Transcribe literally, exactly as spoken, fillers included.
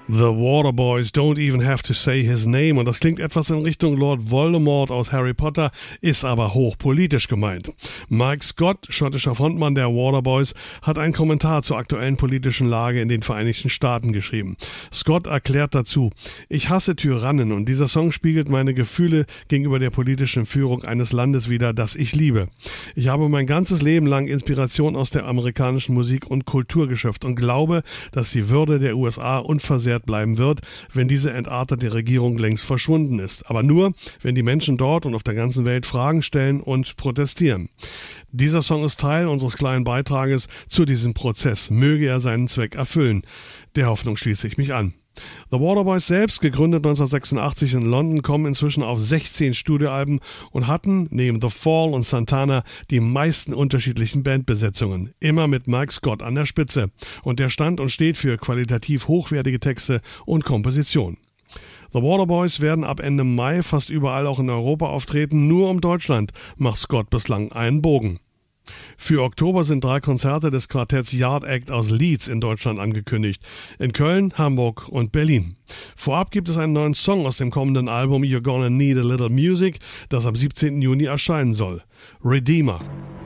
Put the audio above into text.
The Waterboys Don't Even Have to Say His Name. Und das klingt etwas in Richtung Lord Voldemort aus Harry Potter, ist aber hochpolitisch gemeint. Mike Scott, schottischer Frontmann der Waterboys, hat einen Kommentar zur aktuellen politischen Lage in den Vereinigten Staaten geschrieben. Scott erklärt dazu: Ich hasse Tyrannen und dieser Song spiegelt meine Gefühle gegenüber der politischen Führung eines Landes wider, das ich liebe. Ich habe mein ganzes Leben lang Inspiration aus der amerikanischen Musik- und Kulturgeschäft und glaube, dass die Würde der U S A unversehrt bleiben wird, wenn diese entartete Regierung längst verschwunden ist. Aber nur, wenn die Menschen dort und auf der ganzen Welt Fragen stellen und protestieren. Dieser Song ist Teil unseres kleinen Beitrages zu diesem Prozess. Möge er seinen Zweck erfüllen. Der Hoffnung schließe ich mich an. The Waterboys selbst, gegründet neunzehnhundertsechsundachtzig in London, kommen inzwischen auf sechzehn Studioalben und hatten neben The Fall und Santana die meisten unterschiedlichen Bandbesetzungen. Immer mit Mike Scott an der Spitze. Und der stand und steht für qualitativ hochwertige Texte und Komposition. The Waterboys werden ab Ende Mai fast überall auch in Europa auftreten. Nur um Deutschland macht Scott bislang einen Bogen. Für Oktober sind drei Konzerte des Quartetts Yard Act aus Leeds in Deutschland angekündigt. In Köln, Hamburg und Berlin. Vorab gibt es einen neuen Song aus dem kommenden Album You're Gonna Need a Little Music, das am siebzehnten Juni erscheinen soll. Redeemer.